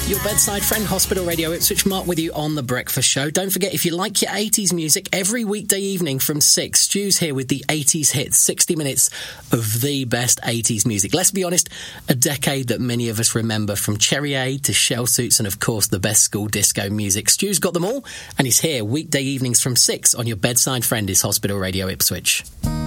Your bedside friend, Hospital Radio Ipswich. Mark with you on The Breakfast Show. Don't forget, if you like your 80s music, every weekday evening from 6, Stu's here with the 80s hits, 60 minutes of the best 80s music. Let's be honest, a decade that many of us remember, from Cherry Aid to Shell Suits and, of course, the best school disco music. Stu's got them all, and he's here weekday evenings from 6 on Your Bedside Friend is Hospital Radio Ipswich.